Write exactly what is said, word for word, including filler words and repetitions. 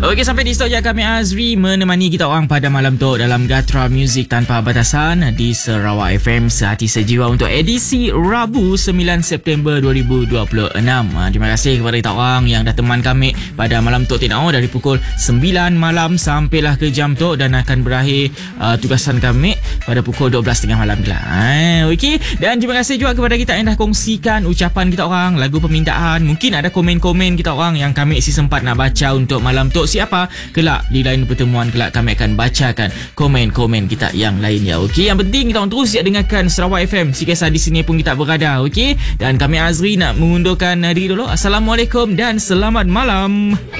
Okey, sampai di studio kami Azri menemani kita orang pada malam tu dalam Gatra Music Tanpa Batasan di Sarawak F M Sehati Sejiwa untuk edisi Rabu sembilan September dua ribu dua puluh enam. Ha, terima kasih kepada kita orang yang dah teman kami pada malam tu Tinau dari pukul sembilan malam sampailah ke jam tu dan akan berakhir uh, tugasan kami pada pukul dua belas tiga puluh malam kelak. Ha, okey, dan terima kasih juga kepada kita yang dah kongsikan ucapan kita orang, lagu permintaan. Mungkin ada komen-komen kita orang yang kami isi sempat nak baca untuk malam tu. Siapa? Kelak di lain pertemuan kelak kami akan bacakan komen-komen kita yang lainnya. Okey, yang penting kita terus siap dengarkan Sarawak F M. Si kisah di sini pun kita berada. Okey, dan kami Azri nak mengundurkan diri dulu. Assalamualaikum dan selamat malam.